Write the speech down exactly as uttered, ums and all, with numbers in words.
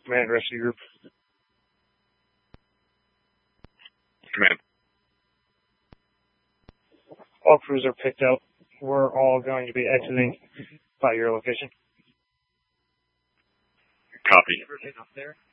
Command rescue group. Command. All crews are picked up. We're all going to be exiting by your location. Copy. Ever been up there?